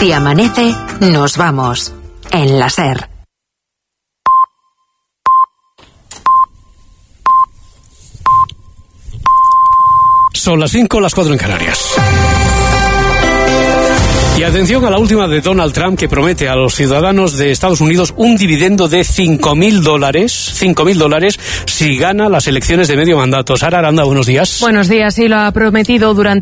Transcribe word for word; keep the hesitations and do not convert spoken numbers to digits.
Si amanece, nos vamos. En la SER. Son las cinco, las cuatro en Canarias. Y atención a la última de Donald Trump, que promete a los ciudadanos de Estados Unidos un dividendo de cinco mil dólares, cinco mil dólares si gana las elecciones de medio mandato. Sara Aranda, buenos días. Buenos días, sí, lo ha prometido durante